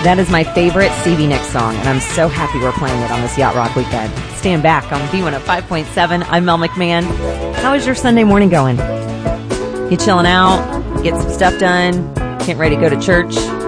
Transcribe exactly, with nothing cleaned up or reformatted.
That is my favorite Stevie Nicks song, and I'm so happy we're playing it on this Yacht Rock weekend. Stand back on B one oh five point seven. I'm Mel McMahon. How is your Sunday morning going? You chilling out? Get some stuff done? Getting ready to go to church?